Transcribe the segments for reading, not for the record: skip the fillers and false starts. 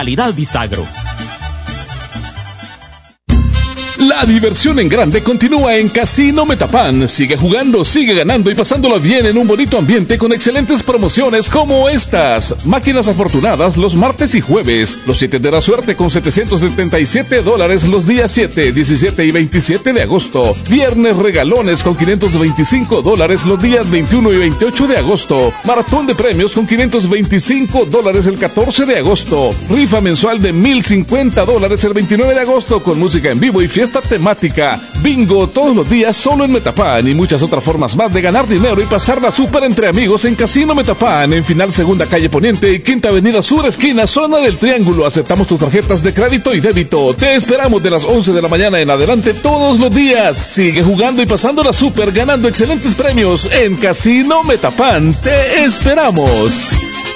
Calidad Bisagro. La diversión en grande continúa en Casino Metapán. Sigue jugando, sigue ganando y pasándola bien en un bonito ambiente con excelentes promociones como estas. Máquinas afortunadas los martes y jueves. Los 7 de la suerte con $777 los días 7, 17 y 27 de agosto. Viernes regalones con $525 los días 21 y 28 de agosto. Maratón de premios con $525 el 14 de agosto. Rifa mensual de $1,050 el 29 de agosto con música en vivo y fiesta temática. Bingo todos los días solo en Metapán y muchas otras formas más de ganar dinero y pasarla súper entre amigos en Casino Metapán, en Final Segunda Calle Poniente y Quinta Avenida Sur, esquina Zona del Triángulo. Aceptamos tus tarjetas de crédito y débito. Te esperamos de las 11 de la mañana en adelante todos los días. Sigue jugando y pasándola súper, ganando excelentes premios en Casino Metapán. Te esperamos.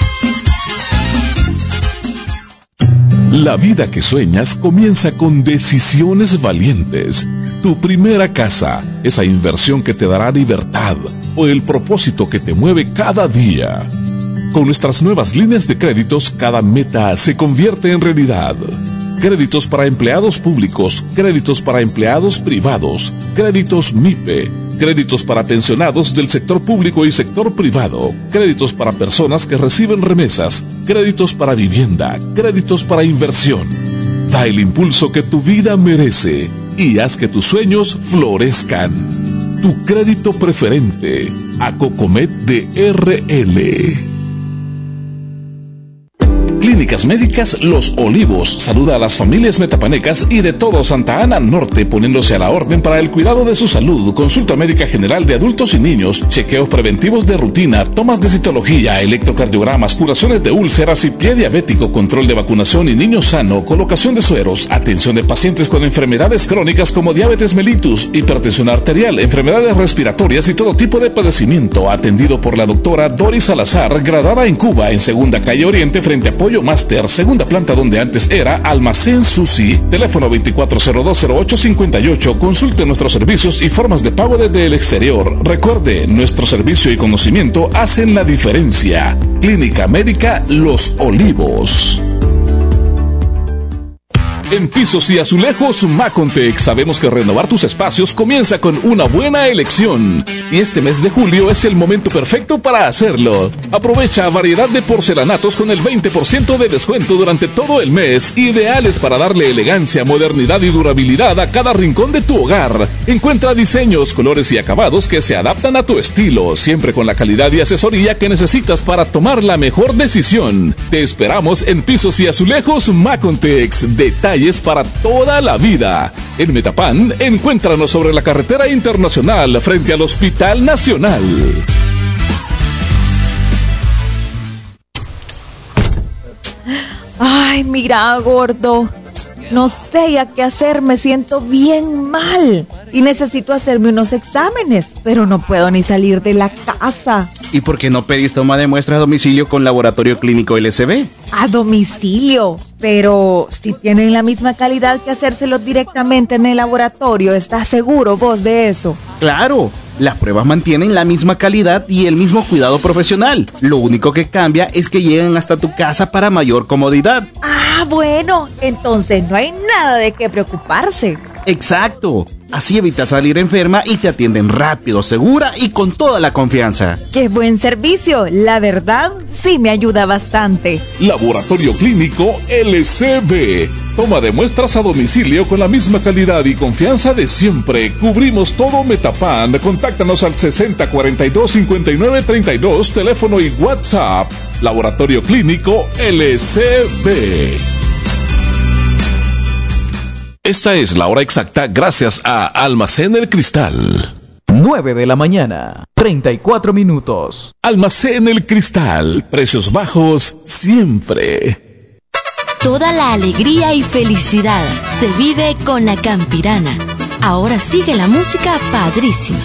La vida que sueñas comienza con decisiones valientes. Tu primera casa, esa inversión que te dará libertad, o el propósito que te mueve cada día. Con nuestras nuevas líneas de créditos, cada meta se convierte en realidad. Créditos para empleados públicos, créditos para empleados privados, créditos MIPE, créditos para pensionados del sector público y sector privado, créditos para personas que reciben remesas, créditos para vivienda, créditos para inversión. Da el impulso que tu vida merece y haz que tus sueños florezcan. Tu crédito preferente, Acocomet de RL. Clínicas Médicas Los Olivos saluda a las familias metapanecas y de todo Santa Ana Norte, poniéndose a la orden para el cuidado de su salud, consulta médica general de adultos y niños, chequeos preventivos de rutina, tomas de citología, electrocardiogramas, curaciones de úlceras y pie diabético, control de vacunación y niño sano, colocación de sueros, atención de pacientes con enfermedades crónicas como diabetes mellitus, hipertensión arterial, enfermedades respiratorias y todo tipo de padecimiento, atendido por la doctora Doris Salazar, graduada en Cuba, en Segunda Calle Oriente frente a Pollo Master, segunda planta donde antes era Almacén Susi. Teléfono 24020858. Consulte nuestros servicios y formas de pago desde el exterior. Recuerde, nuestro servicio y conocimiento hacen la diferencia. Clínica Médica Los Olivos. En Pisos y Azulejos Macontec sabemos que renovar tus espacios comienza con una buena elección y este mes de julio es el momento perfecto para hacerlo. Aprovecha variedad de porcelanatos con el 20% de descuento durante todo el mes, ideales para darle elegancia, modernidad y durabilidad a cada rincón de tu hogar. Encuentra diseños, colores y acabados que se adaptan a tu estilo, siempre con la calidad y asesoría que necesitas para tomar la mejor decisión. Te esperamos en Pisos y Azulejos Macontec. Detalles para toda la vida. En Metapán, encuéntranos sobre la carretera internacional frente al Hospital Nacional. Ay, mira, gordo. No sé ya qué hacer, me siento bien mal. Y necesito hacerme unos exámenes, pero no puedo ni salir de la casa. ¿Y por qué no pedís toma de muestra a domicilio con Laboratorio Clínico LSB? A domicilio, pero si tienen la misma calidad que hacérselo directamente en el laboratorio, ¿estás seguro vos de eso? ¡Claro! Las pruebas mantienen la misma calidad y el mismo cuidado profesional. Lo único que cambia es que llegan hasta tu casa para mayor comodidad. Ah, bueno, entonces no hay nada de qué preocuparse. Exacto. Así evitas salir enferma y te atienden rápido, segura y con toda la confianza. ¡Qué buen servicio! La verdad, sí me ayuda bastante. Laboratorio Clínico LCB. Toma de muestras a domicilio con la misma calidad y confianza de siempre. Cubrimos todo Metapán. Contáctanos al 6042-5932, teléfono y WhatsApp. Laboratorio Clínico LCB. Esta es la hora exacta gracias a Almacén El Cristal. 9 de la mañana, 34 minutos. Almacén El Cristal, precios bajos siempre. Toda la alegría y felicidad se vive con La Campirana. Ahora sigue la música padrísima.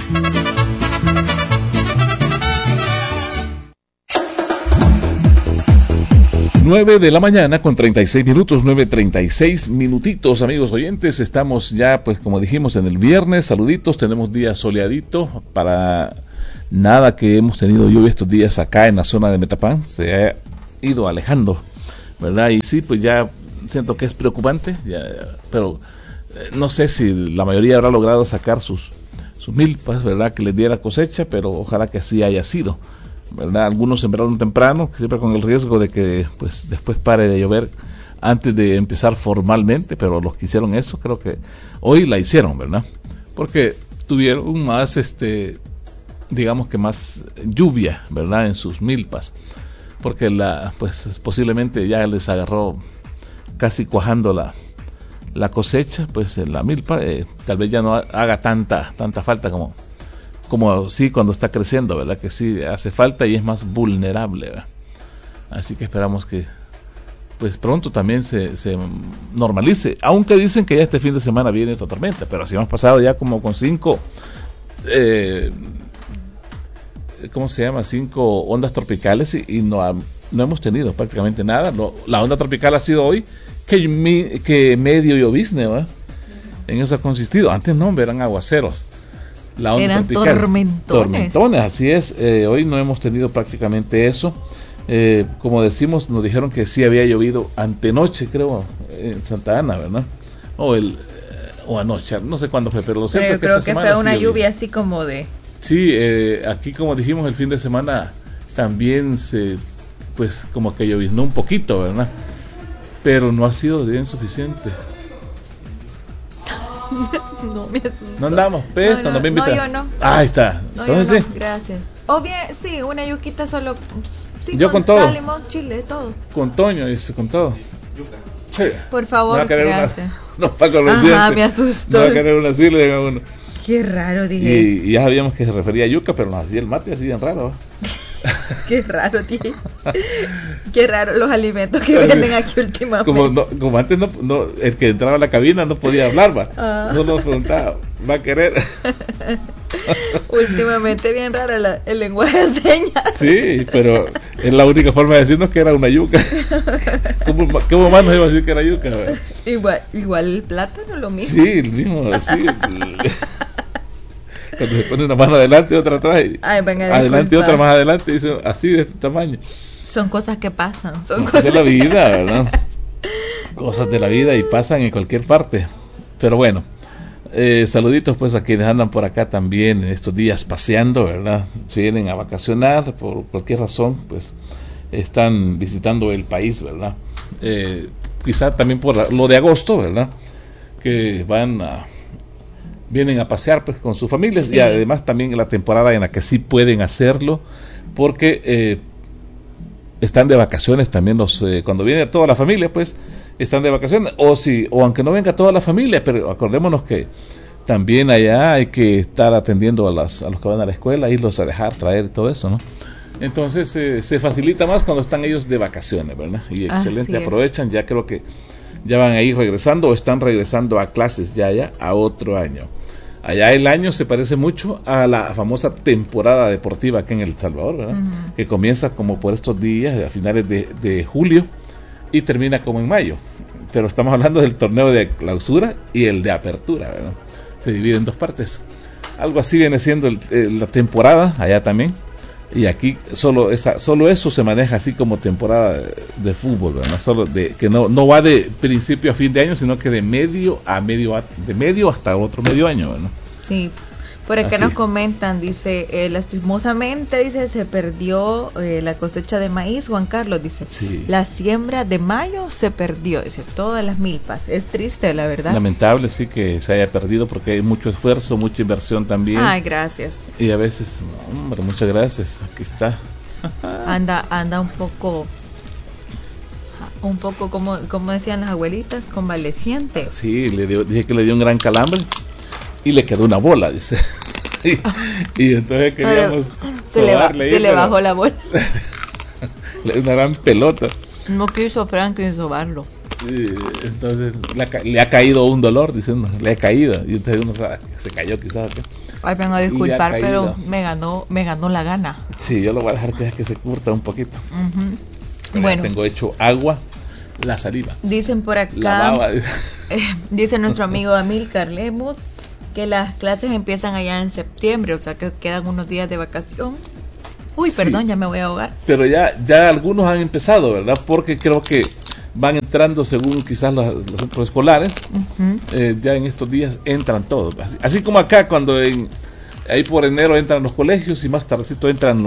9 de la mañana con 36 minutos, 9:36 minutitos, amigos oyentes. Estamos ya, pues como dijimos, en el viernes. Saluditos, tenemos día soleadito. Para nada que hemos tenido lluvia estos días acá en la zona de Metapán. Se ha ido alejando ¿verdad? Y sí, pues ya siento que es preocupante, pero no sé si la mayoría habrá logrado sacar sus milpas, ¿verdad? Que les diera cosecha, pero ojalá que así haya sido, ¿verdad? Algunos sembraron temprano, siempre con el riesgo de que pues después pare de llover antes de empezar formalmente, pero los que hicieron eso creo que hoy la hicieron, ¿verdad? Porque tuvieron más, digamos que más lluvia, ¿verdad? En sus milpas, porque pues posiblemente ya les agarró casi cuajando la cosecha, pues en la milpa, tal vez ya no haga tanta falta como sí cuando está creciendo, ¿verdad? Que sí hace falta y es más vulnerable, ¿verdad? Así que esperamos que pues pronto también se normalice, aunque dicen que ya este fin de semana viene otra tormenta, pero si hemos pasado ya como con 5 ¿cómo se llama? 5 ondas tropicales y no hemos tenido prácticamente nada. La onda tropical ha sido hoy que medio llovizne, ¿verdad? En eso ha consistido. Antes no, eran aguaceros. La onda eran tropical, tormentones, así es. Hoy no hemos tenido prácticamente eso. Como decimos, nos dijeron que sí había llovido antenoche, creo, en Santa Ana, ¿verdad? O anoche, no sé cuándo fue, pero lo cierto es que creo que fue una lluvia así como de... Sí, aquí como dijimos el fin de semana también pues como que lloviznó un poquito, ¿verdad? Pero no ha sido bien suficiente. No me asustó. No andamos, no me invitan. No, yo no. Ahí está. No, Entonces, sí. Gracias. O bien, sí, una yuquita solo. Sí, yo con todo. Sal, limón, chile, todo. Con Toño, dice, con todo. Sí. Por favor, gracias. No, Paco lo Ajá, me asustó. No va a querer una así, le digo a uno. Qué raro, dije. Y ya sabíamos que se refería a yuca, pero nos hacía el mate así bien raro. Qué raro, tío. Qué raro los alimentos que venden aquí últimamente. Como antes no, el que entraba a la cabina no podía hablar, va. No nos preguntaba, ¿va a querer? Últimamente bien raro el lenguaje de señas. Sí, pero es la única forma de decirnos que era una yuca. ¿Cómo más nos iba a decir que era yuca? Igual el plátano, lo mismo. Sí, el mismo, así. Cuando se pone una mano adelante y otra atrás, adelante y otra más adelante, dice así de este tamaño. Son cosas que pasan. Son cosas de la vida, ¿verdad? Cosas de la vida y pasan en cualquier parte. Pero bueno, saluditos pues a quienes andan por acá también en estos días paseando, ¿verdad? Si vienen a vacacionar por cualquier razón, pues están visitando el país, ¿verdad? Quizá también por lo de agosto, ¿verdad? Que vienen a pasear pues con sus familias, sí. Y además también en la temporada en la que sí pueden hacerlo, porque están de vacaciones también cuando viene toda la familia pues están de vacaciones, o aunque no venga toda la familia, pero acordémonos que también allá hay que estar atendiendo a los que van a la escuela, irlos a dejar, traer todo eso, ¿no? Entonces se facilita más cuando están ellos de vacaciones, ¿verdad? Y excelente, aprovechan, ya creo que ya van a ir regresando o están regresando a clases ya a otro año. Allá el año se parece mucho a la famosa temporada deportiva aquí en El Salvador, ¿verdad? Uh-huh. Que comienza como por estos días, a finales de julio, y termina como en mayo. Pero estamos hablando del torneo de clausura y el de apertura, ¿verdad? Se divide en 2 partes. Algo así viene siendo la temporada allá también. Y aquí solo eso se maneja así como temporada de fútbol, ¿verdad? Que no va de principio a fin de año, sino que de medio hasta otro medio año, ¿verdad? Sí. Por acá nos comentan, dice, lastimosamente, dice, se perdió la cosecha de maíz, Juan Carlos, dice, sí. La siembra de mayo se perdió, dice, todas las milpas, es triste, la verdad. Lamentable, sí, que se haya perdido porque hay mucho esfuerzo, mucha inversión también. Ay, gracias. Y a veces, hombre, muchas gracias, aquí está. Anda un poco como decían las abuelitas, convaleciente. Sí, dije que le dio un gran calambre. Y le quedó una bola, dice. y entonces queríamos sobarle. Se le bajó la bola. Una gran pelota. No quiso Franklin sobarlo. Entonces le ha caído un dolor, diciendo, le ha caído. Y entonces uno se cayó quizás. Ay, vengo a disculpar, pero me ganó la gana. Sí, yo lo voy a dejar que se curta un poquito. Uh-huh. Bueno. Tengo hecho agua, la saliva. Dicen por acá, dice nuestro amigo Amílcar Lemus, que las clases empiezan allá en septiembre, o sea que quedan unos días de vacación. Uy, sí. Perdón, ya me voy a ahogar. Pero ya algunos han empezado, ¿verdad? Porque creo que van entrando según quizás los centros escolares. Ya en estos días entran todos. Así como acá, cuando ahí por enero entran los colegios y más tardecito entran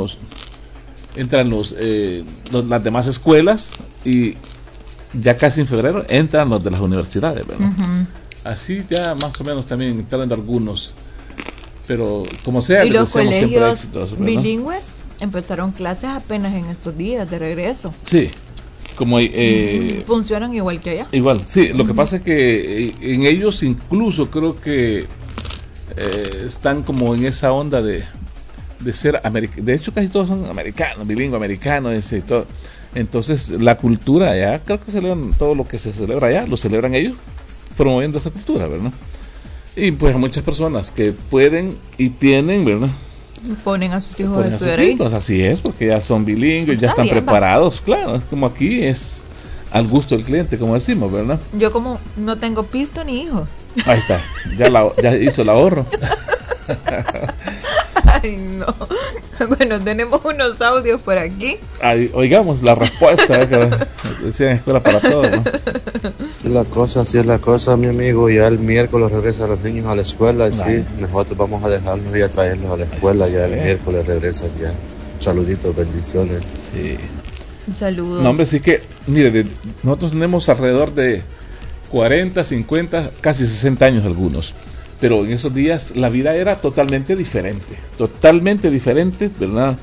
las demás escuelas, y ya casi en febrero entran los de las universidades, ¿verdad? Así ya más o menos también entrando algunos, pero como sea, y los colegios bilingües empezaron clases apenas en estos días de regreso. Sí, como funcionan igual que allá. Igual, sí. Lo que pasa es que en ellos incluso creo que están como en esa onda de ser americanos. De hecho, casi todos son americanos, bilingüe americano, y todo. Entonces, la cultura allá, creo que celebran todo lo que se celebra allá, lo celebran ellos, promoviendo esa cultura, ¿verdad? Y pues muchas personas que pueden y tienen, ¿verdad? Ponen a sus hijos a estudiar ahí. Así es, porque ya son bilingües, ya están preparados, claro, es como aquí es al gusto del cliente, como decimos, ¿verdad? Yo como no tengo pisto ni hijos. Ahí está, ya hizo el ahorro. Ay, no. Bueno, tenemos unos audios por aquí. Ay, oigamos la respuesta, que decían escuela para todos, ¿no? Así es la cosa, mi amigo. Ya el miércoles regresan los niños a la escuela. Y sí, nosotros vamos a dejarlos y a traerlos a la escuela. Ya el miércoles regresan ya. Saluditos, bendiciones. Sí. Saludos. No, hombre, sí que, mire, nosotros tenemos alrededor de 40, 50, casi 60 años algunos. Pero en esos días la vida era totalmente diferente, ¿verdad?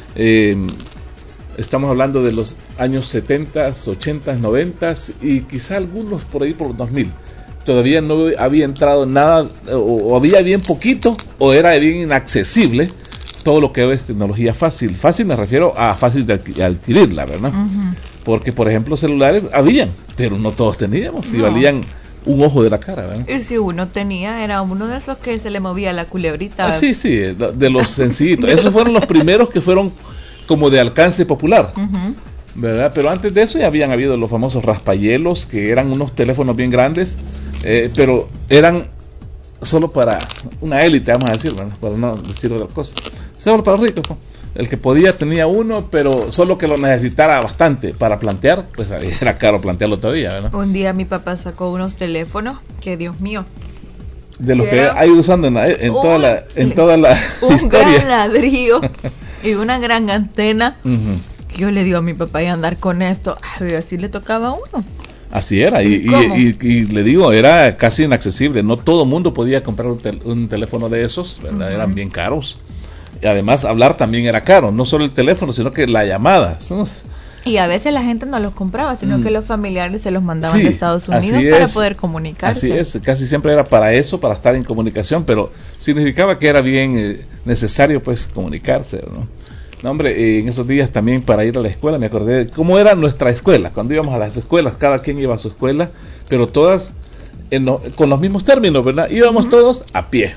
Estamos hablando de los años 70, 80, 90 y quizá algunos por ahí por los 2000. Todavía no había entrado nada, o había bien poquito, o era bien inaccesible todo lo que es tecnología fácil. Fácil me refiero a fácil de adquirirla, ¿verdad? Porque, por ejemplo, celulares habían, pero no todos teníamos, y valían un ojo de la cara, ¿verdad? Y si uno tenía, era uno de esos que se le movía la culebrita. Sí, de los sencillitos. Esos fueron los primeros que fueron como de alcance popular, ¿verdad? Pero antes de eso ya habían habido los famosos raspayelos, que eran unos teléfonos bien grandes, pero eran solo para una élite, vamos a decir, ¿verdad? Para no decir otra cosa. Solo para los ricos, ¿no? El que podía tenía uno, pero solo que lo necesitara bastante para plantear, pues era caro plantearlo todavía, ¿verdad? Un día mi papá sacó unos teléfonos que, Dios mío, de los que hay usando en toda la un historia. Un gran ladrillo y una gran antena que yo le digo a mi papá, y andar con esto, y así le tocaba a uno. Así era, y le digo, era casi inaccesible, no todo mundo podía comprar un teléfono de esos, ¿verdad? Eran bien caros. Y además hablar también era caro, no solo el teléfono, sino que la llamada. Y a veces la gente no los compraba, sino que los familiares se los mandaban de Estados Unidos para poder comunicarse. Así es, casi siempre era para eso, para estar en comunicación, pero significaba que era bien necesario pues comunicarse, ¿no? No, hombre, en esos días también para ir a la escuela me acordé de cómo era nuestra escuela, cuando íbamos a las escuelas, cada quien iba a su escuela, pero todas con los mismos términos, ¿verdad? Íbamos todos a pie.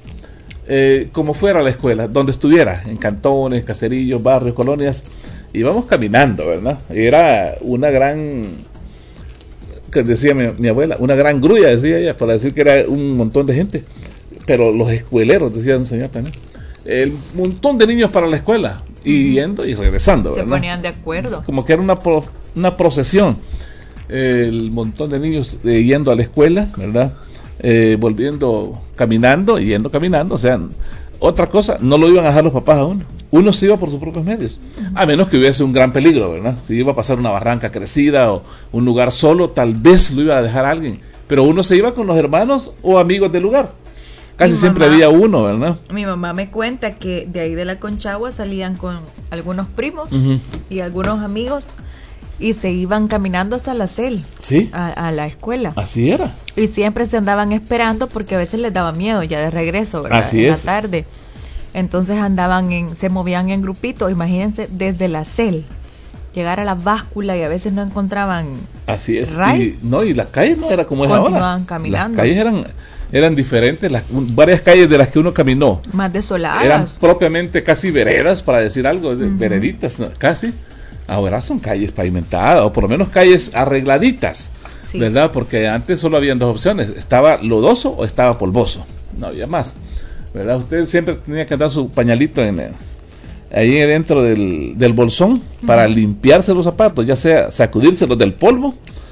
Como fuera la escuela, donde estuviera, en cantones, caserillos, barrios, colonias, íbamos caminando, ¿verdad? Era una gran, que decía mi abuela, una gran grulla, decía ella, para decir que era un montón de gente, pero los escueleros, decía un señor también, el montón de niños para la escuela, y yendo y regresando, ¿verdad? Se ponían de acuerdo. Como que era una procesión, el montón de niños yendo a la escuela, ¿verdad? Volviendo caminando y yendo caminando, o sea, otra cosa, no lo iban a dejar los papás a uno se iba por sus propios medios, a menos que hubiese un gran peligro, ¿verdad? Si iba a pasar una barranca crecida o un lugar solo, tal vez lo iba a dejar a alguien, pero uno se iba con los hermanos o amigos del lugar, casi siempre había uno, ¿verdad? Mi mamá me cuenta que de ahí de la Conchagua salían con algunos primos y algunos amigos, y se iban caminando hasta la CEL, ¿sí? a la escuela. Así era. Y siempre se andaban esperando porque a veces les daba miedo ya de regreso, ¿verdad? Así la tarde. Entonces se movían en grupito, imagínense, desde la CEL, llegar a la báscula, y a veces no encontraban. Así es. Y las calles no era como es ahora. Continuaban caminando. Las calles eran diferentes, varias calles de las que uno caminó. Más desoladas. Eran propiamente casi veredas, para decir algo, vereditas, ¿no? Casi. Ahora son calles pavimentadas, o por lo menos calles arregladitas, sí, ¿verdad? Porque antes solo habían dos opciones, estaba lodoso o estaba polvoso, no había más, ¿verdad? Usted siempre tenía que andar su pañalito ahí dentro del bolsón para limpiarse los zapatos, ya sea sacudírselos del polvo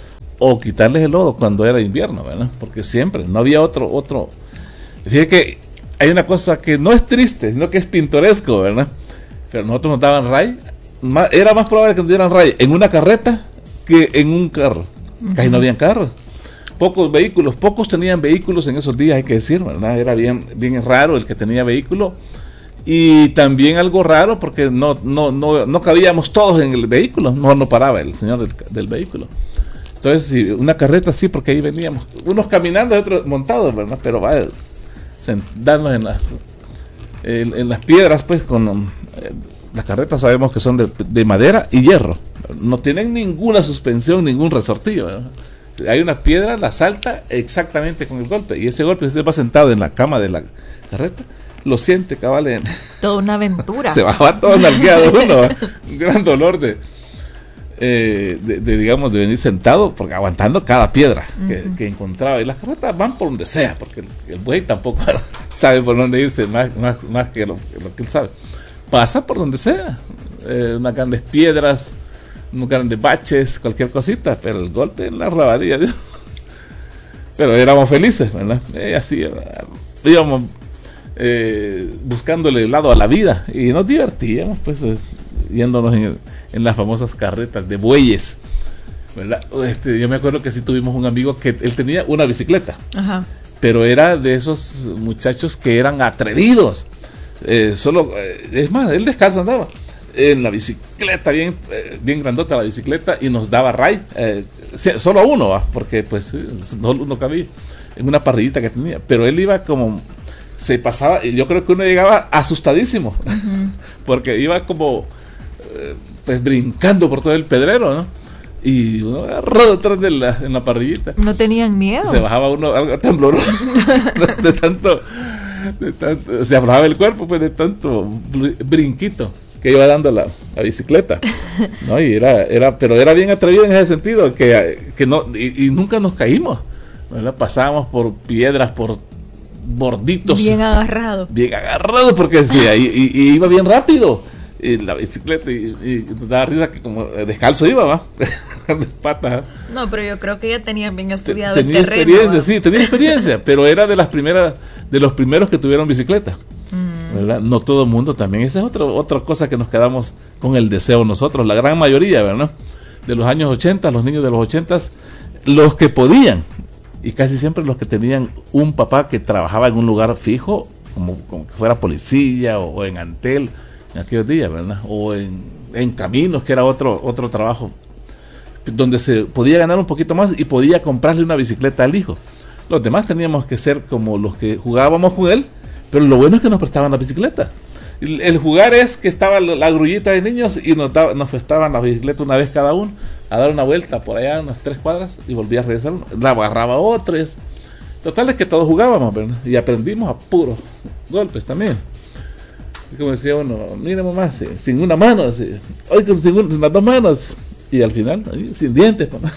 o quitarles el lodo cuando era invierno, ¿verdad? Porque siempre, no había otro. Fíjate que hay una cosa que no es triste, sino que es pintoresco, ¿verdad? Pero nosotros nos daban ray, era más probable que nos dieran ray en una carreta que en un carro. Casi no habían carros. Pocos tenían vehículos en esos días, hay que decir, ¿verdad? Era bien raro el que tenía vehículo. Y también algo raro porque no cabíamos todos en el vehículo, no paraba el señor del vehículo. Entonces, sí, una carreta sí, porque ahí veníamos, unos caminando y otros montados, ¿verdad? Pero vaya, sentarnos en las piedras, pues, con las carretas sabemos que son de madera y hierro, no tienen ninguna suspensión, ningún resortillo, ¿verdad? Hay una piedra, la salta exactamente con el golpe, y ese golpe, si usted va sentado en la cama de la carreta, lo siente, cabal, toda una aventura. Se bajaba todo nalgueado uno, un gran dolor de venir sentado, porque aguantando cada piedra que encontraba. Y las carretas van por donde sea, porque el buey tampoco sabe por dónde irse, más que lo que él sabe. Pasa por donde sea, unas grandes piedras, unos grandes baches, cualquier cosita, pero el golpe en la rabadilla. Pero éramos felices, ¿verdad? Así íbamos buscándole el lado a la vida y nos divertíamos, pues, yéndonos en las famosas carretas de bueyes, ¿verdad? Yo me acuerdo que sí tuvimos un amigo que él tenía una bicicleta. Ajá. Pero era de esos muchachos que eran atrevidos, es más, él descalzo andaba en la bicicleta, bien grandota la bicicleta, y nos daba ray, solo a uno, porque pues no cabía en una parrillita que tenía, pero él iba como se pasaba, y yo creo que uno llegaba asustadísimo, porque iba como pues brincando por todo el pedrero, ¿no? Y uno agarrado detrás en la parrillita. ¿No tenían miedo? Se bajaba uno algo tembloroso de tanto se aflojaba el cuerpo, pues, de tanto brinquito que iba dando la bicicleta, ¿no? Y pero era bien atrevido en ese sentido, que no, y nunca nos caímos, ¿verdad? Pasábamos por piedras, por borditos. Bien agarrado, porque sí, y iba bien rápido. Y la bicicleta, y nos daba risa que como descalzo iba, ¿va? De patas. No, pero yo creo que ya tenían bien estudiado el terreno. Tenía experiencia, pero era de los primeros que tuvieron bicicleta, ¿verdad? No todo el mundo también. Esa es otra cosa que nos quedamos con el deseo nosotros, la gran mayoría, ¿verdad? De los años 80, los niños de los 80, los que podían, y casi siempre los que tenían un papá que trabajaba en un lugar fijo, como que fuera policía o en Antel, en aquellos días, ¿verdad? O en Caminos, que era otro trabajo donde se podía ganar un poquito más y podía comprarle una bicicleta al hijo. Los demás teníamos que ser como los que jugábamos con él, pero lo bueno es que nos prestaban la bicicleta. El jugar es que estaba la grullita de niños y nos prestaban la bicicleta una vez cada uno, a dar una vuelta por allá unas 3 cuadras y volvía a regresar, la agarraba otra. Total es que todos jugábamos, ¿verdad? Y aprendimos a puros golpes también. Y como decía uno, mira mamá, sin una mano, hoy sin las 2 manos, y al final, sin dientes, mamá.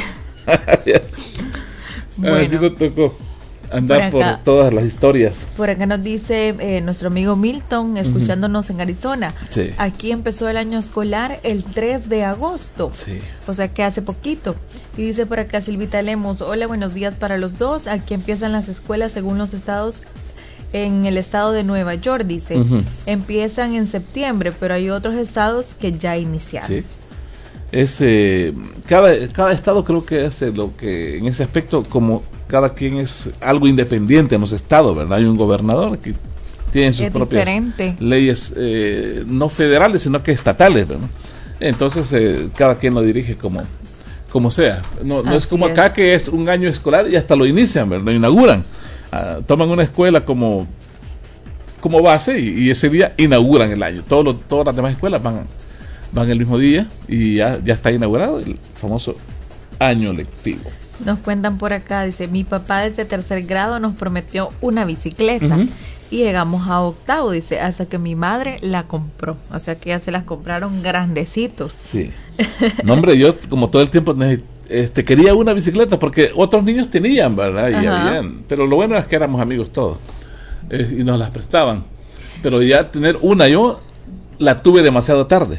Bueno, así nos tocó andar por todas las historias. Por acá nos dice nuestro amigo Milton, escuchándonos en Arizona. Sí. Aquí empezó el año escolar el 3 de agosto. Sí. O sea que hace poquito. Y dice por acá Silvita Lemos, hola, buenos días para los dos. Aquí empiezan las escuelas según los estados. En el estado de Nueva York, dice, empiezan en septiembre, pero hay otros estados que ya iniciaron. Sí. Cada estado creo que hace lo que, en ese aspecto, como cada quien es algo independiente en los estados, ¿verdad? Hay un gobernador que tiene sus propias leyes, no federales, sino que estatales, ¿verdad? Entonces, cada quien lo dirige como sea. No es como acá, que es un año escolar y hasta lo inician, ¿verdad? Lo inauguran. Toman una escuela como base y ese día inauguran el año. Todas las demás escuelas van el mismo día y ya está inaugurado el famoso año lectivo. Nos cuentan por acá, dice, mi papá desde 3er grado nos prometió una bicicleta y llegamos a 8º, dice, hasta que mi madre la compró. O sea que ya se las compraron grandecitos. Sí. No, hombre, yo como todo el tiempo quería una bicicleta porque otros niños tenían, ¿verdad? Y pero lo bueno es que éramos amigos todos y nos las prestaban. Pero ya tener una, yo la tuve demasiado tarde.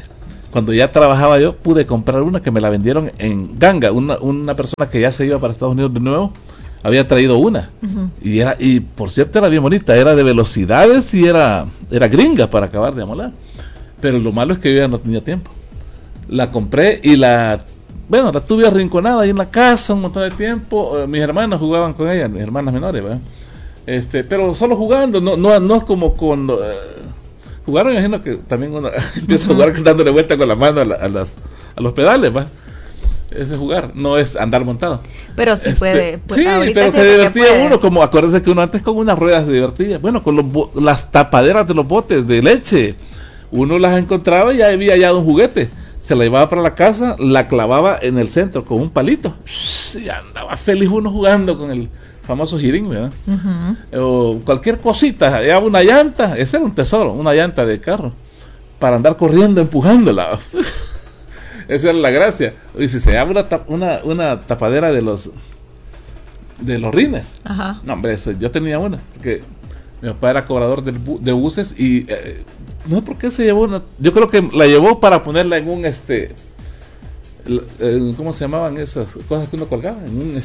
Cuando ya trabajaba yo, pude comprar una que me la vendieron en ganga. Una persona que ya se iba para Estados Unidos de nuevo, había traído una. Y por cierto era bien bonita, era de velocidades y era gringa para acabar de amolar. Pero lo malo es que yo ya no tenía tiempo. La compré y la tuve arrinconada ahí en la casa un montón de tiempo. Mis hermanas jugaban con ella, mis hermanas menores, ¿verdad? Pero solo jugando, no es como con jugaron, imagino que también uno empieza a jugar dándole vuelta con la mano a los pedales, ¿va? Ese jugar, no es andar montado. Pero sí puede. Sí, pero se divertía uno, como acuérdense que uno antes con unas ruedas se divertía. Bueno, con las tapaderas de los botes de leche, uno las encontraba y ya había hallado un juguete. Se la llevaba para la casa, la clavaba en el centro con un palito. Y andaba feliz uno jugando con el famoso girín, ¿verdad? O cualquier cosita, ya una llanta, ese era un tesoro, una llanta de carro, para andar corriendo empujándola. Esa era la gracia. Y si se abre una tapadera de los rines, no, hombre, yo tenía una, porque mi papá era cobrador de buses y no sé por qué se llevó una. Yo creo que la llevó para ponerla en un ¿cómo se llamaban esas cosas que uno colgaba? En un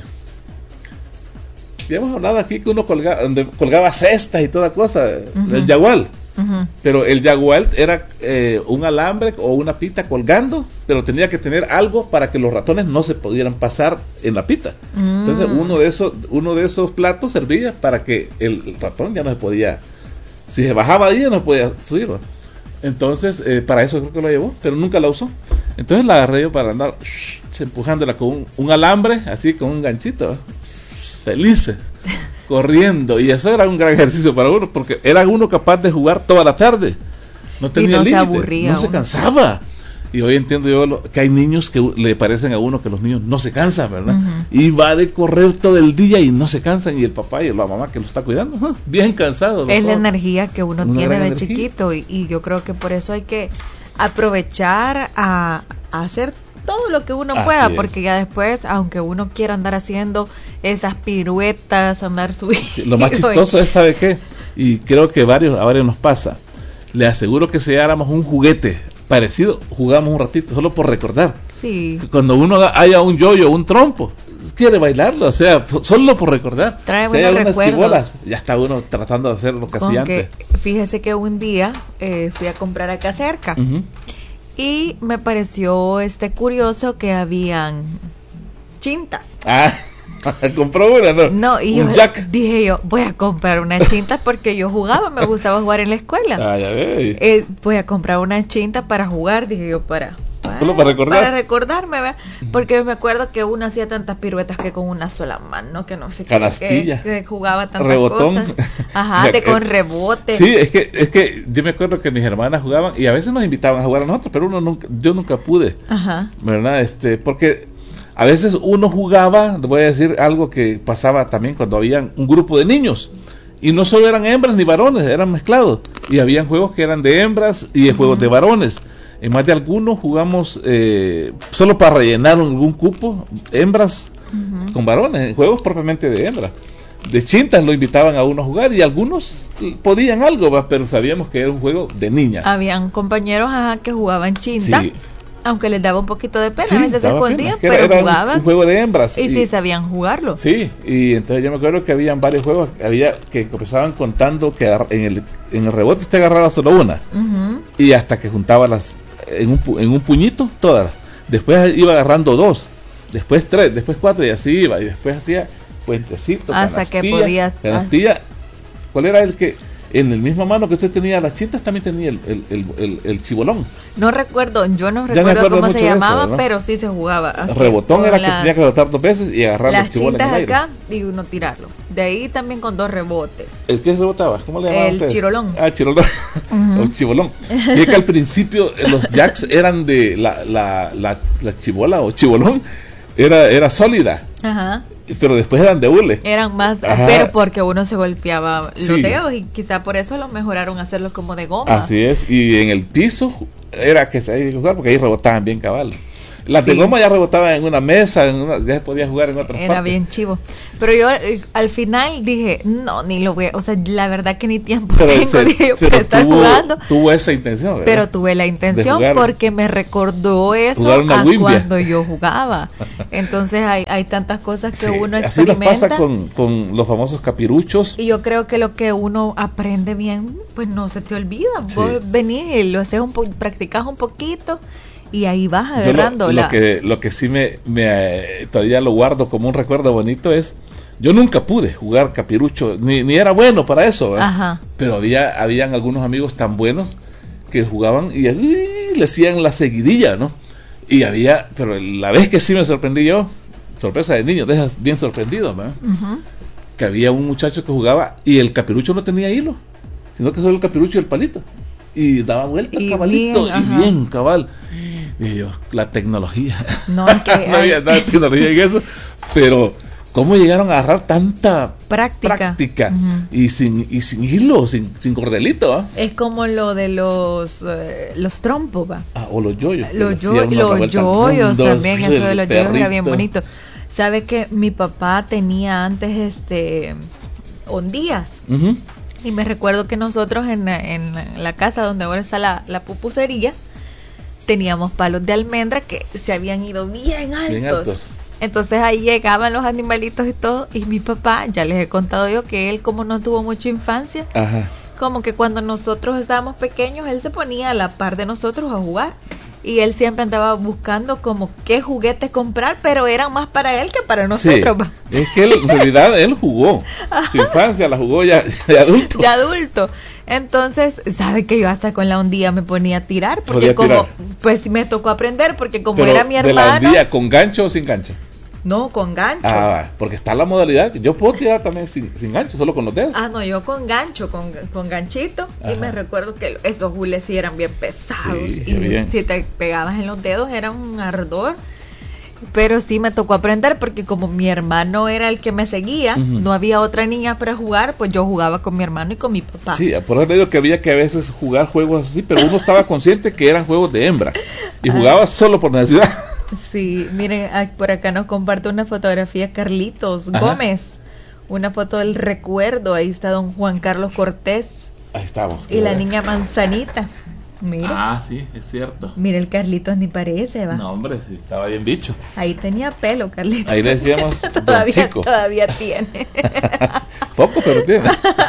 ya hemos hablado aquí que uno colgaba cestas y toda cosa, el yagual. Pero el yagual era un alambre o una pita colgando, pero tenía que tener algo para que los ratones no se pudieran pasar en la pita. Entonces uno de esos platos servía para que el ratón ya no se podía, si se bajaba ahí ya no podía subir. Entonces para eso creo que lo llevó, pero nunca la usó. Entonces la agarré yo para andar empujándola con un alambre, así con un ganchito, felices, corriendo. Y eso era un gran ejercicio para uno, porque era uno capaz de jugar toda la tarde, no tenía límite, se aburría, no se cansaba. Y hoy entiendo yo que hay niños que le parecen a uno que los niños no se cansan, ¿verdad? Y va de correr todo el día y no se cansan, y el papá y la mamá que lo está cuidando, bien cansado. Es la energía que uno tiene de chiquito, y yo creo que por eso hay que aprovechar a hacer todo lo que uno pueda, porque ya después, aunque uno quiera andar haciendo esas piruetas, andar subiendo. Sí, lo más chistoso es, ¿sabe qué? Y creo que a varios nos pasa. Le aseguro que si hagáramos un juguete parecido, jugamos un ratito, solo por recordar. Sí. Cuando uno haya un yoyo, un trompo, quiere bailarlo, o sea, solo por recordar. Trae buenos recuerdos. Chibolas, ya está uno tratando de hacer lo que hacía antes. Fíjese que un día fui a comprar acá cerca. Y me pareció yo que habían chintas. Compró una, ¿no? No, y dije yo, voy a comprar unas chintas porque yo jugaba, me gustaba jugar en la escuela. Ya ve. Voy a comprar unas chintas para jugar, dije yo, para recordar. Para recordarme, ¿verdad? Porque me acuerdo que uno hacía tantas piruetas que con una sola mano, que no sé qué, que jugaba tantas rebotón. Cosas. Con rebote. Sí, es que yo me acuerdo que mis hermanas jugaban y a veces nos invitaban a jugar a nosotros, pero yo nunca pude. ¿Verdad? Porque a veces uno jugaba, le voy a decir algo que pasaba también cuando había un grupo de niños. Y no solo eran hembras ni varones, eran mezclados. Y habían juegos que eran de hembras y de juegos de varones. En más de algunos jugamos solo para rellenar algún cupo, hembras con varones, en juegos propiamente de hembras. De chintas lo invitaban a uno a jugar y algunos podían algo, pero sabíamos que era un juego de niñas. Habían compañeros que jugaban chinta, sí, aunque les daba un poquito de pena, sí, a veces se escondían, pero era jugaban. Un juego de hembras. Y sí sabían jugarlo. Sí, y entonces yo me acuerdo que habían varios juegos, había que empezaban contando que en el rebote usted agarraba solo una, y hasta que juntaba las en un puñito todas. Después iba agarrando 2, después 3, después 4 y así iba, y después hacía puentecito, hasta que podía. Canastilla. ¿Cuál era el que en el mismo mano que usted tenía las chintas también tenía el chibolón? No recuerdo, yo no recuerdo cómo se llamaba, eso, pero sí se jugaba. Rebotón era que tenía que rebotar 2 veces y agarrar el chibolón en el aire. Las chintas acá y uno tirarlo. De ahí también con 2 rebotes. ¿El qué rebotaba? ¿Cómo le llamaban ustedes? Chirolón. El chirolón. El chibolón. Y que al principio los jacks eran de la chibola o chibolón era sólida. Pero después eran de hule. Eran más, pero porque uno se golpeaba los dedos y quizá por eso lo mejoraron a hacerlos como de goma. Así es, y en el piso era que se iba a jugar porque ahí rebotaban bien cabal. Las de goma ya rebotaban en una mesa, ya se podía jugar en otras Era partes. bien chivo. Pero yo al final dije, no, ni lo voy a... O sea, la verdad que ni tiempo Pero tengo, dije yo, para estar jugando. Tuvo esa intención, ¿verdad? Pero tuve la intención porque me recordó eso a cuando yo jugaba. Entonces hay tantas cosas que uno experimenta. Así nos pasa con los famosos capiruchos. Y yo creo que lo que uno aprende bien, pues no se te olvida. Sí. Vos venís y lo haces practicás un poquito y ahí vas agarrando. Lo que sí todavía lo guardo como un recuerdo bonito es, yo nunca pude jugar capirucho, ni era bueno para eso, Ajá. Pero habían algunos amigos tan buenos que jugaban y le hacían la seguidilla, ¿no? Pero la vez que sí me sorprendí yo, sorpresa de niño, dejas bien sorprendido, ¿verdad? Uh-huh. Que había un muchacho que jugaba y el capirucho no tenía hilo, sino que solo el capirucho y el palito. Y daba vuelta cabalito, bien cabal. Y yo, la tecnología. No, es que no había nada de tecnología en eso, pero ¿cómo llegaron a agarrar tanta práctica? Uh-huh. y sin hilo, sin cordelito? ¿Eh? Es como lo de los trompos, ¿va? O los yoyos. Los yoyos también, eso de los yoyos era bien bonito. ¿Sabe que mi papá tenía antes ondías? Uh-huh. Y me recuerdo que nosotros en la casa donde ahora está la pupusería, teníamos palos de almendra que se habían ido bien altos. Entonces ahí llegaban los animalitos y todo, y mi papá, ya les he contado yo que él, como no tuvo mucha infancia, Ajá. como que cuando nosotros estábamos pequeños, él se ponía a la par de nosotros a jugar. Y él siempre andaba buscando como qué juguetes comprar, pero eran más para él que para nosotros. Sí, es que en realidad él jugó. Su infancia la jugó ya de adulto. De adulto. Entonces, ¿sabe que yo hasta con la ondía me ponía a tirar? Porque pues me tocó aprender, porque como pero era mi hermano... ¿De la ondía con gancho o sin gancho? No, con gancho. Porque está la modalidad. Yo puedo tirar también sin gancho, solo con los dedos. No, yo con gancho, con ganchito. Ajá. Y me recuerdo que esos hules sí eran bien pesados. Sí, y bien. Si te pegabas en los dedos era un ardor. Pero sí me tocó aprender porque como mi hermano era el que me seguía, uh-huh. No había otra niña para jugar, pues yo jugaba con mi hermano y con mi papá. Sí, por eso digo que había que a veces jugar juegos así, pero uno estaba consciente que eran juegos de hembra y jugaba solo por necesidad. Sí, miren, por acá nos comparte una fotografía Carlitos Gómez, una foto del recuerdo, ahí está don Juan Carlos Cortés. Ahí estamos. Y la niña Manzanita. Mira. Sí, es cierto. Mira, el Carlitos ni parece, va. No, hombre, sí, estaba bien bicho. Ahí tenía pelo, Carlitos. Ahí le decíamos todavía tiene. Poco, pero tiene.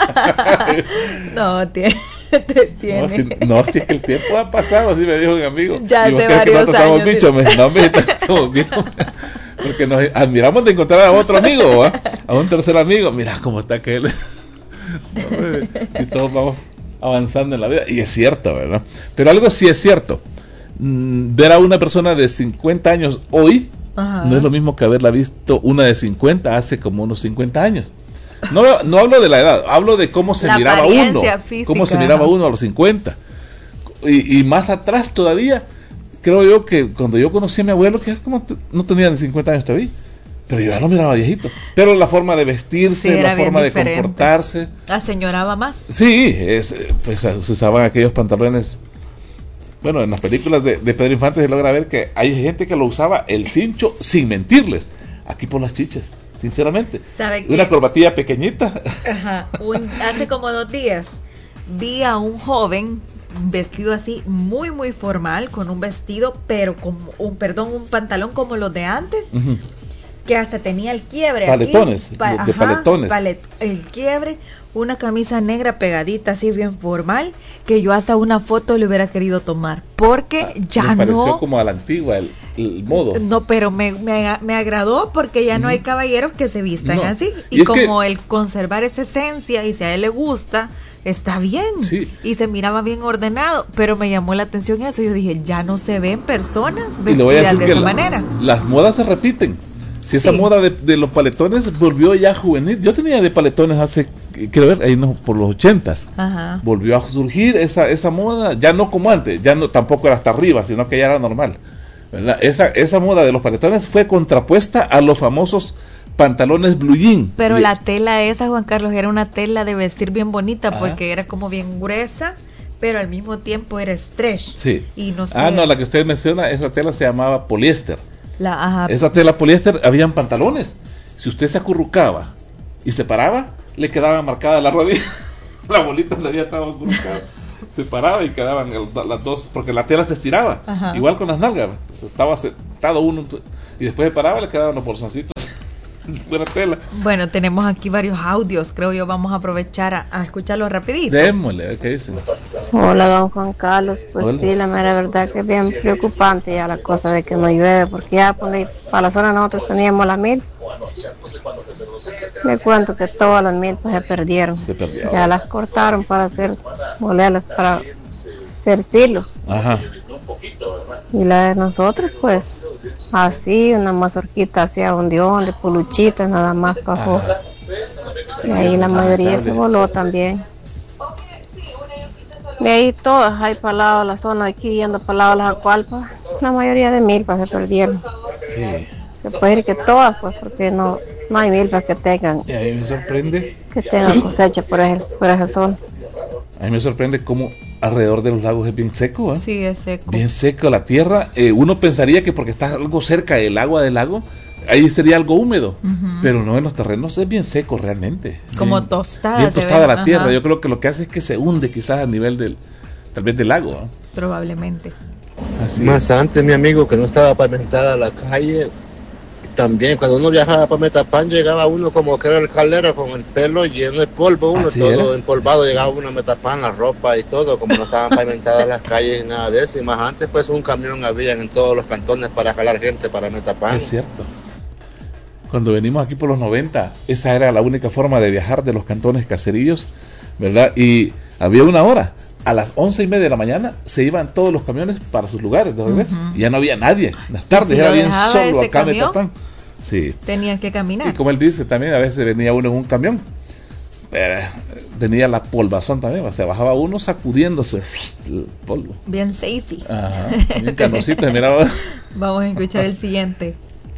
No, tiene. No, si es que el tiempo ha pasado, así me dijo un amigo. Ya hace varios años. Bicho, estamos bien. Porque nos admiramos de encontrar a otro amigo, ¿va? A un tercer amigo. Mira cómo está aquel. Y todos vamos avanzando en la vida, y es cierto, ¿verdad? Pero algo sí es cierto, ver a una persona de 50 años hoy, ajá, no es lo mismo que haberla visto una de 50 hace como unos 50 años. No hablo de la edad, hablo de cómo se miraba uno, física, cómo se miraba uno a los 50, y más atrás todavía. Creo yo que cuando yo conocí a mi abuelo, que como no tenía ni 50 años todavía, pero yo ya lo miraba viejito. Pero la forma de vestirse, la forma de comportarse. Aseñoraba más. Sí, pues se usaban aquellos pantalones. Bueno, en las películas de Pedro Infante se logra ver que hay gente que lo usaba el cincho sin mentirles. Aquí por las chiches, sinceramente. ¿Sabe una corbatilla pequeñita. Ajá. Hace como 2 días vi a un joven vestido así muy muy formal, con un vestido, pero como un pantalón como los de antes. Uh-huh. Que hasta tenía el quiebre. Paletones, de paletones. El quiebre, una camisa negra pegadita, así bien formal, que yo hasta una foto le hubiera querido tomar, porque ya me pareció como a la antigua el modo. No, pero me agradó porque ya no hay caballeros que se vistan así. Y como el conservar esa esencia, y si a él le gusta, está bien. Sí. Y se miraba bien ordenado, pero me llamó la atención eso. Yo dije, ya no se ven personas vestidas de esa manera. Las modas se repiten. Si esa moda de los paletones volvió ya juvenil. Yo tenía de paletones hace, quiero ver, ahí no, por los 80s. Ajá. Volvió a surgir esa moda, ya no como antes, ya no tampoco era hasta arriba, sino que ya era normal, ¿verdad? Esa moda de los paletones fue contrapuesta a los famosos pantalones blue jean. Pero la tela esa, Juan Carlos, era una tela de vestir bien bonita, porque era como bien gruesa, pero al mismo tiempo era stretch. Sí. Y no sé. No, la que usted menciona, esa tela se llamaba poliéster. Ajá. Esa tela poliéster, habían pantalones. Si usted se acurrucaba y se paraba, le quedaba marcada la rodilla. La bolita le había estado acurrucada. Se paraba y quedaban las dos, porque la tela se estiraba. Ajá. Igual con las nalgas. Estaba sentado uno y después se paraba y le quedaban los bolsoncitos. Buena tela. Bueno, tenemos aquí varios audios, creo yo vamos a aprovechar a escucharlos rapidito. Démosle, ¿qué dicen? Hola, don Juan Carlos, pues Hola. sí, la mera verdad que es bien preocupante ya la cosa de que no llueve, porque ya para la zona nosotros teníamos las 1000. Me cuento que todas las 1000 pues se perdieron. Ya las cortaron para hacer bolelas, para hacer silos. Ajá. Y la de nosotros pues así, una mazorquita hacia de puluchitas nada más pasó. Y ahí la mayoría se voló también. De ahí todas hay para el lado de la zona de aquí, yendo para el lado de las Acualpas, la mayoría de milpas se perdieron. Sí. Se puede decir que todas, pues, porque no hay milpas que tengan. Y a mí me sorprende Que tengan cosecha por esa zona. A mí me sorprende cómo alrededor de los lagos es bien seco, ¿eh? Sí, es seco. Bien seco la tierra. Uno pensaría que porque está algo cerca del agua del lago, ahí sería algo húmedo. Pero no, en los terrenos es bien seco realmente. Como bien, tostada. Bien tostada la tierra. Ajá. Yo creo que lo que hace es que se hunde quizás a nivel tal vez del lago, ¿eh? Probablemente. Así Más antes, mi amigo, que no estaba pavimentada la calle. También cuando uno viajaba para Metapán llegaba uno como que era el Calera con el pelo lleno de polvo, uno ¿Así todo era? empolvado, llegaba uno a Metapán, la ropa y todo, como no estaban pavimentadas las calles y nada de eso. Y más antes pues un camión había en todos los cantones para jalar gente para Metapán. Es cierto. Cuando venimos aquí por los 90, esa era la única forma de viajar de los cantones caserillos, ¿verdad? Y había una hora. A las 11:30 de la mañana se iban todos los camiones para sus lugares de regreso. Y ya no había nadie. Las tardes era bien solo acá en Metapán. Sí. Tenían que caminar. Y como él dice también, a veces venía uno en un camión. Tenía la polvazón también. O sea, bajaba uno sacudiéndose el polvo. Bien sexy. Ajá. Bien canosito. Miraba. Vamos a escuchar el siguiente.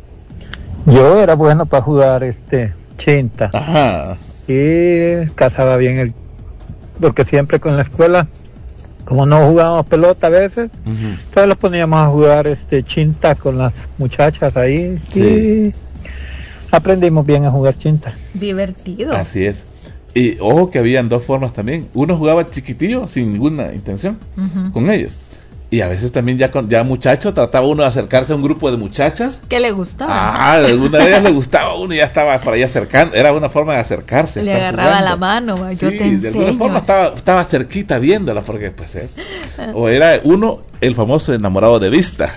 Yo era bueno para jugar chinta. Ajá. Y cazaba bien porque siempre con la escuela, como no jugábamos pelota a veces, entonces los poníamos a jugar chinta con las muchachas ahí. Sí. Y aprendimos bien a jugar chinta. Divertido. Así es. Y ojo que habían dos formas también. Uno jugaba chiquitillo sin ninguna intención con ellos. Y a veces también ya muchacho trataba uno de acercarse a un grupo de muchachas. ¿Qué le gustaba? Alguna de ellas le gustaba a uno y ya estaba por ahí acercando. Era una forma de acercarse. Le agarraba la mano, yo te enseño. De alguna forma estaba cerquita viéndola porque pues o era uno el famoso enamorado de vista.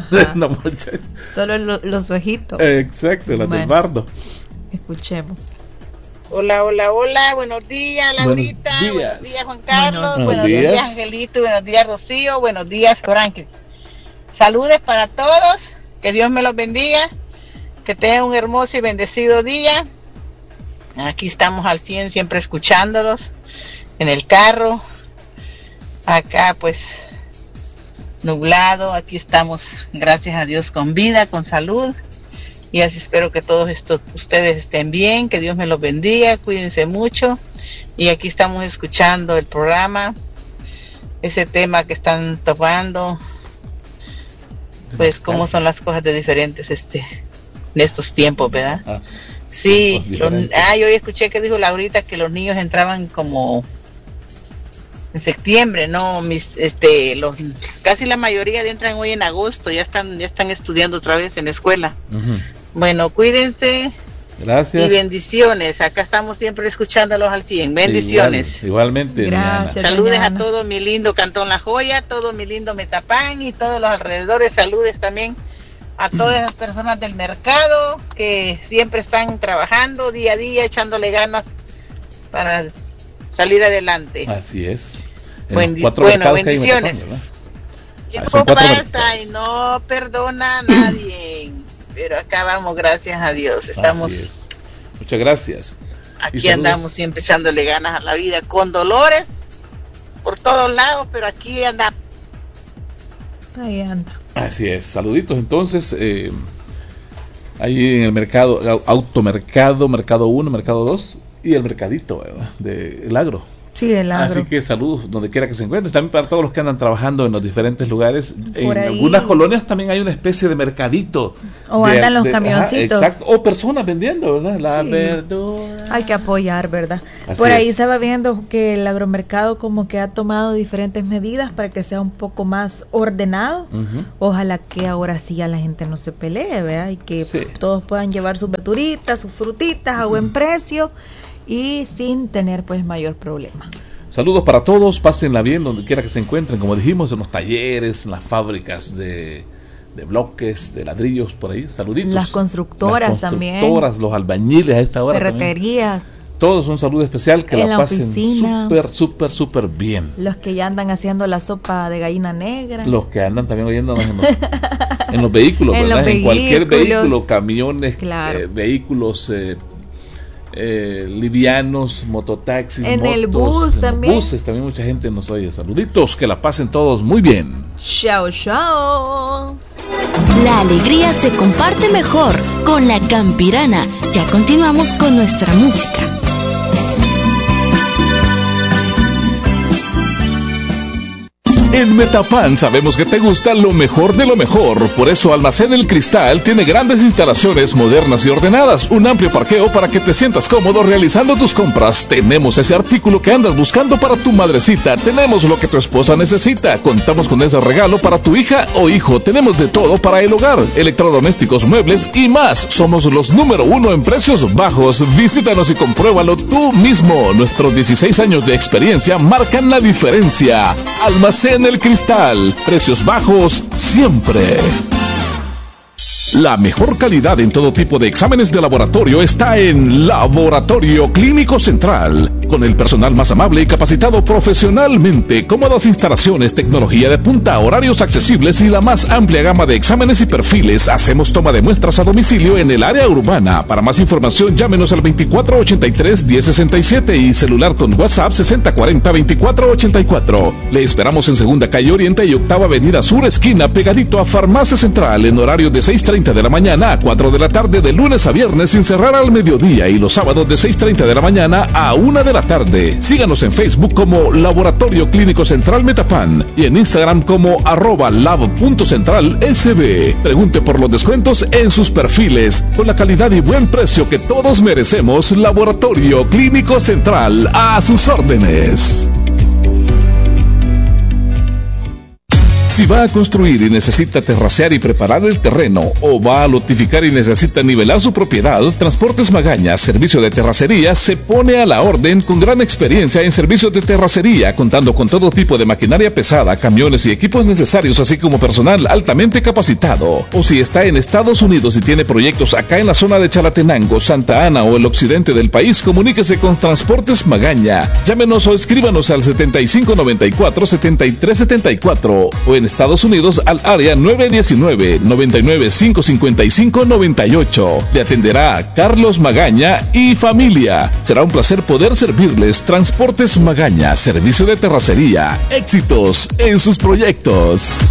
Solo los ojitos. Exacto, las del bardo. Escuchemos. Hola, buenos días Laurita, buenos días Juan Carlos, buenos días Angelito, buenos días Rocío, buenos días Franklin. Saludes para todos, que Dios me los bendiga, que tengan un hermoso y bendecido día. Aquí estamos al 100 siempre escuchándolos en el carro, acá pues nublado, aquí estamos gracias a Dios con vida, con salud. Y así espero que todos ustedes estén bien, que Dios me los bendiga, cuídense mucho. Y aquí estamos escuchando el programa, ese tema que están tocando, pues cómo son las cosas de diferentes en estos tiempos, ¿verdad? Sí, yo escuché que dijo Laurita que los niños entraban como en septiembre, no, casi la mayoría entran hoy en agosto, ya están estudiando otra vez en la escuela. Bueno, cuídense. Gracias. Y bendiciones. Acá estamos siempre escuchándolos al 100. Bendiciones. Igualmente. Gracias. Saludes a todo mi lindo Cantón La Joya, todo mi lindo Metapán y todos los alrededores. Saludes también a todas las personas del mercado que siempre están trabajando día a día, echándole ganas para salir adelante. Así es. Bueno, bendiciones. Tiempo pasa y no perdona a nadie. Pero acá vamos, gracias a Dios. Estamos. Muchas gracias. Aquí andamos siempre echándole ganas a la vida, con dolores por todos lados, pero aquí anda. Ahí anda. Así es. Saluditos entonces. Ahí en el mercado, automercado, mercado 1, mercado 2 y el mercadito del agro. Sí, el agro. Así que saludos donde quiera que se encuentren. También para todos los que andan trabajando en los diferentes lugares. En algunas colonias también hay una especie de mercadito. O andan los camioncitos. Exacto. O personas vendiendo, ¿verdad? La verdura. Hay que apoyar, ¿verdad? Así por ahí es. estaba viendo que el agromercado como que ha tomado diferentes medidas para que sea un poco más ordenado. Ojalá que ahora sí ya la gente no se pelee, ¿verdad? Y que todos puedan llevar sus verduritas, sus frutitas a buen precio y sin tener pues mayor problema. Saludos para todos, pásenla bien donde quiera que se encuentren, como dijimos, en los talleres, en las fábricas de bloques, de ladrillos, por ahí, saluditos. Las constructoras también. Los albañiles a esta hora. Ferreterías. También. Todos un saludo especial, que la pasen súper bien. Los que ya andan haciendo la sopa de gallina negra. Los que andan también oyéndonos en los vehículos, ¿verdad? En cualquier vehículo, camiones, vehículos livianos, mototaxis, en motos, el bus en también. Los buses también mucha gente nos oye. Saluditos, que la pasen todos muy bien. Chao, chao. La alegría se comparte mejor con la Campirana. Ya continuamos con nuestra música. En Metapan sabemos que te gusta lo mejor de lo mejor. Por eso Almacén El Cristal tiene grandes instalaciones modernas y ordenadas, un amplio parqueo para que te sientas cómodo realizando tus compras. Tenemos ese artículo que andas buscando para tu madrecita. Tenemos lo que tu esposa necesita. Contamos con ese regalo para tu hija o hijo. Tenemos de todo para el hogar, electrodomésticos, muebles y más. Somos los número 1 en precios bajos. Visítanos y compruébalo tú mismo. Nuestros 16 años de experiencia marcan la diferencia. Almacén El Cristal, precios bajos siempre. La mejor calidad en todo tipo de exámenes de laboratorio está en Laboratorio Clínico Central, con el personal más amable y capacitado profesionalmente, cómodas instalaciones, tecnología de punta, horarios accesibles y la más amplia gama de exámenes y perfiles. Hacemos toma de muestras a domicilio en el área urbana. Para más información, llámenos al 2483-1067 y celular con WhatsApp 6040-2484. Le esperamos en Segunda Calle Oriente y Octava Avenida Sur, esquina, pegadito a Farmacia Central, en horario de 6:30 de la mañana a 4 de la tarde de lunes a viernes sin cerrar al mediodía, y los sábados de 6:30 de la mañana a 1 de la tarde. Síganos en Facebook como Laboratorio Clínico Central Metapan y en Instagram como @lab.centralsb. Pregunte por los descuentos en sus perfiles. Con la calidad y buen precio que todos merecemos, Laboratorio Clínico Central, a sus órdenes. Si va a construir y necesita terracear y preparar el terreno, o va a lotificar y necesita nivelar su propiedad, Transportes Magaña, servicio de terracería, se pone a la orden con gran experiencia en servicios de terracería, contando con todo tipo de maquinaria pesada, camiones y equipos necesarios, así como personal altamente capacitado. O si está en Estados Unidos y tiene proyectos acá en la zona de Chalatenango, Santa Ana o el occidente del país, comuníquese con Transportes Magaña. Llámenos o escríbanos al 7594-7374 o en Estados Unidos al área 919-995-5598. Le atenderá Carlos Magaña y familia. Será un placer poder servirles. Transportes Magaña, servicio de terracería. Éxitos en sus proyectos.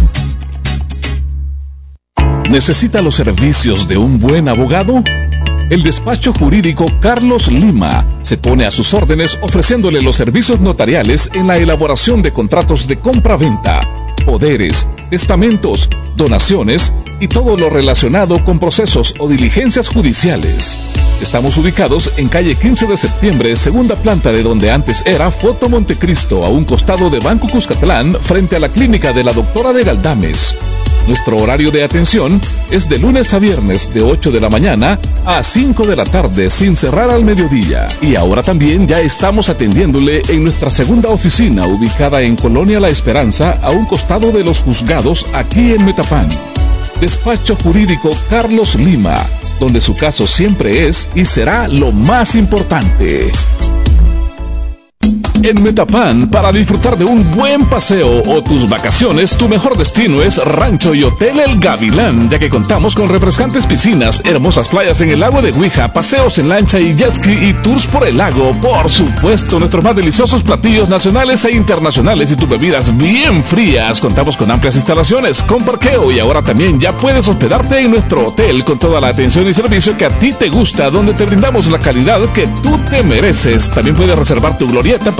¿Necesita los servicios de un buen abogado? El despacho jurídico Carlos Lima se pone a sus órdenes ofreciéndole los servicios notariales en la elaboración de contratos de compra-venta, poderes, testamentos, donaciones y todo lo relacionado con procesos o diligencias judiciales. Estamos ubicados en calle 15 de septiembre, segunda planta de donde antes era Foto Montecristo, a un costado de Banco Cuscatlán, frente a la clínica de la doctora de Galdames. Nuestro horario de atención es de lunes a viernes de 8 de la mañana a 5 de la tarde sin cerrar al mediodía. Y ahora también ya estamos atendiéndole en nuestra segunda oficina ubicada en Colonia La Esperanza, a un costado de los juzgados, aquí en Metapán. Despacho Jurídico Carlos Lima, donde su caso siempre es y será lo más importante. En Metapán, para disfrutar de un buen paseo o tus vacaciones, tu mejor destino es Rancho y Hotel El Gavilán, ya que contamos con refrescantes piscinas, hermosas playas en el lago de Huija, paseos en lancha y jet ski y tours por el lago. Por supuesto, nuestros más deliciosos platillos nacionales e internacionales y tus bebidas bien frías. Contamos con amplias instalaciones, con parqueo, y ahora también ya puedes hospedarte en nuestro hotel con toda la atención y servicio que a ti te gusta, donde te brindamos la calidad que tú te mereces. También puedes reservar tu glorieta para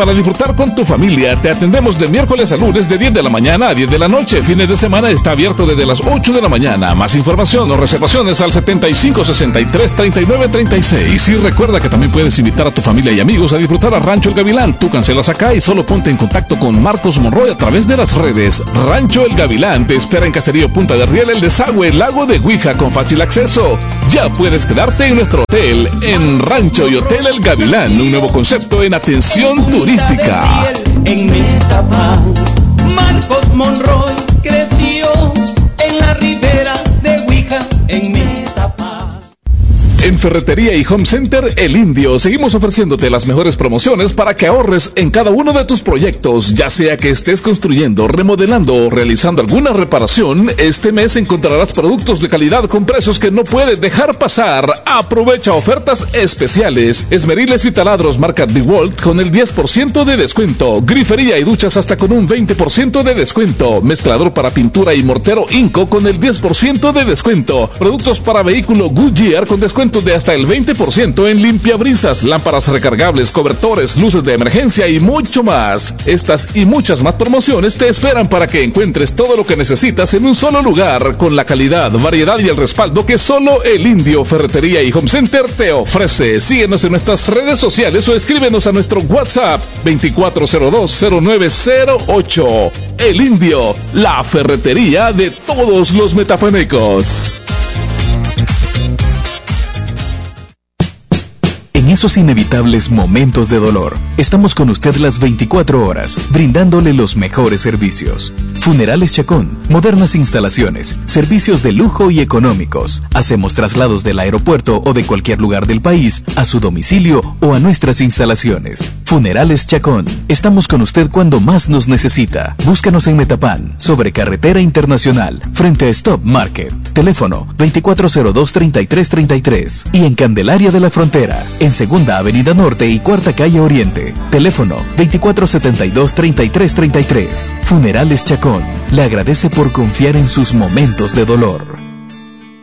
para disfrutar con tu familia. Te atendemos de miércoles a lunes de 10 de la mañana a 10 de la noche. Fines de semana está abierto desde las 8 de la mañana. Más información o reservaciones al 7563-3936. Y recuerda que también puedes invitar a tu familia y amigos a disfrutar a Rancho El Gavilán. Tú cancelas acá y solo ponte en contacto con Marcos Monroy a través de las redes. Rancho El Gavilán te espera en Caserío Punta de Riel, El Desagüe, Lago de Huija, con fácil acceso. Ya puedes quedarte en nuestro hotel, en Rancho y Hotel El Gavilán, un nuevo concepto en atención turística. En Metapán, Marcos Monroy creció en la ribera de Huija, en Metapán. En Ferretería y Home Center El Indio seguimos ofreciéndote las mejores promociones para que ahorres en cada uno de tus proyectos, ya sea que estés construyendo, remodelando o realizando alguna reparación. Este mes encontrarás productos de calidad con precios que no puedes dejar pasar. Aprovecha ofertas especiales: esmeriles y taladros marca DeWalt con el 10% de descuento, grifería y duchas hasta con un 20% de descuento, mezclador para pintura y mortero Inco con el 10% de descuento, productos para vehículo Goodyear con descuento de hasta el 20% en limpiabrisas, lámparas recargables, cobertores, luces de emergencia y mucho más. Estas y muchas más promociones te esperan para que encuentres todo lo que necesitas en un solo lugar, con la calidad, variedad y el respaldo que solo El Indio Ferretería y Home Center te ofrece. Síguenos en nuestras redes sociales o escríbenos a nuestro WhatsApp 24020908. El Indio, la ferretería de todos los metapanecos. En esos inevitables momentos de dolor, estamos con usted las 24 horas, brindándole los mejores servicios. Funerales Chacón, modernas instalaciones, servicios de lujo y económicos. Hacemos traslados del aeropuerto o de cualquier lugar del país a su domicilio o a nuestras instalaciones. Funerales Chacón, estamos con usted cuando más nos necesita. Búscanos en Metapán, sobre Carretera Internacional, frente a Stop Market. Teléfono 2402-3333. Y en Candelaria de la Frontera, en Segunda Avenida Norte y Cuarta Calle Oriente. Teléfono 2472-3333. Funerales Chacón le agradece por confiar en sus momentos de dolor.